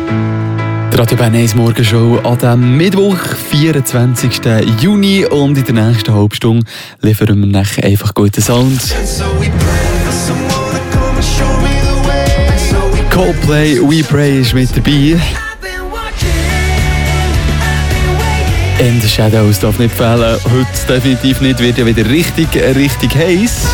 Die Radio Bern 1 Morgenshow an diesem Mittwoch, 24. Juni. Und in der nächsten halben Stunde liefern wir euch einfach guten Sound. Coldplay, We Pray ist mit dabei. In the Shadows darf nicht fehlen. Heute definitiv nicht, wird ja wieder richtig heiß.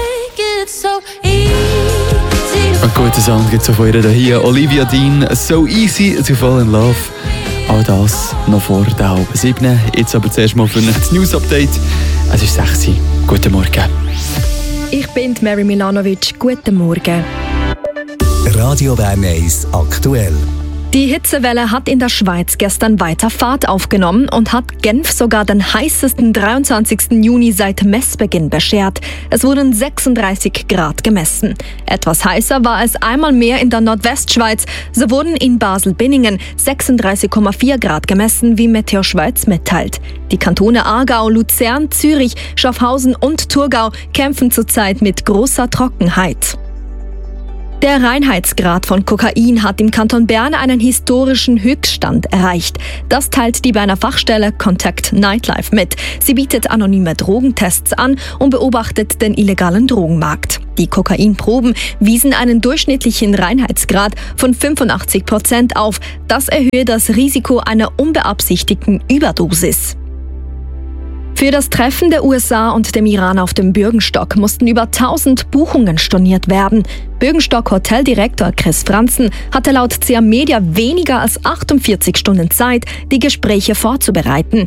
Ein guter Sound gibt es auch von ihr hier. Olivia Dean, So Easy to Fall in Love. All das noch vor der halben 7. Jetzt aber zuerst mal für das News-Update. Es ist 6 Uhr. Guten Morgen. Ich bin Mary Milanovic. Guten Morgen. Radio Bern 1 aktuell. Die Hitzewelle hat in der Schweiz gestern weiter Fahrt aufgenommen und hat Genf sogar den heißesten 23. Juni seit Messbeginn beschert. Es wurden 36 Grad gemessen. Etwas heißer war es einmal mehr in der Nordwestschweiz. So wurden in Basel-Binningen 36,4 Grad gemessen, wie Meteo Schweiz mitteilt. Die Kantone Aargau, Luzern, Zürich, Schaffhausen und Thurgau kämpfen zurzeit mit großer Trockenheit. Der Reinheitsgrad von Kokain hat im Kanton Bern einen historischen Höchststand erreicht. Das teilt die Berner Fachstelle Contact Nightlife mit. Sie bietet anonyme Drogentests an und beobachtet den illegalen Drogenmarkt. Die Kokainproben wiesen einen durchschnittlichen Reinheitsgrad von 85% auf. Das erhöhe das Risiko einer unbeabsichtigten Überdosis. Für das Treffen der USA und dem Iran auf dem Bürgenstock mussten über 1000 Buchungen storniert werden. Bürgenstock-Hoteldirektor Chris Franzen hatte laut CA Media weniger als 48 Stunden Zeit, die Gespräche vorzubereiten.